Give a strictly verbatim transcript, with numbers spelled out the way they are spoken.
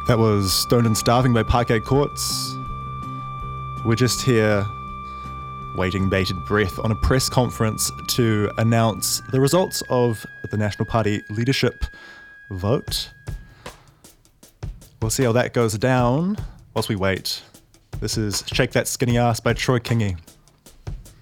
That was Stoned and Starving by Parquet Courts. We're just here waiting bated breath on a press conference to announce the results of the National Party leadership vote. We'll see how that goes down whilst we wait. This is Shake That Skinny Ass by Troy Kingi.